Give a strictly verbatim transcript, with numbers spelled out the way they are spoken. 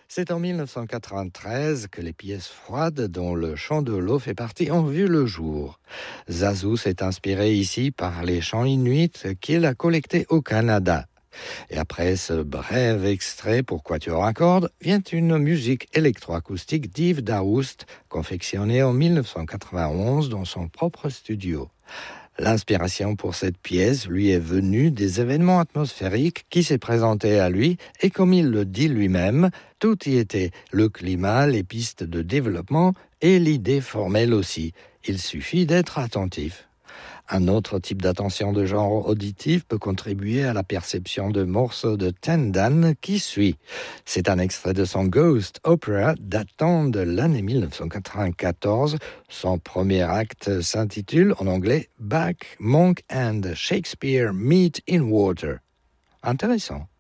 C'est en dix-neuf cent quatre-vingt-treize que les pièces froides dont le chant de l'eau fait partie ont vu le jour. Zazu s'est inspiré ici par les chants inuits qu'il a collectés au Canada. Et après ce bref extrait pour quatuor à cordes, vient une musique électroacoustique d'Yves Daoust, confectionnée en dix-neuf cent quatre-vingt-onze dans son propre studio. L'inspiration pour cette pièce lui est venue des événements atmosphériques qui s'est présenté à lui et comme il le dit lui-même, tout y était, le climat, les pistes de développement et l'idée formelle aussi. Il suffit d'être attentif. Un autre type d'attention de genre auditif peut contribuer à la perception de morceaux de Tendan qui suit. C'est un extrait de son Ghost Opera datant de l'année dix-neuf cent quatre-vingt-quatorze. Son premier acte s'intitule en anglais Bach, Monk and Shakespeare Meet in Water. Intéressant.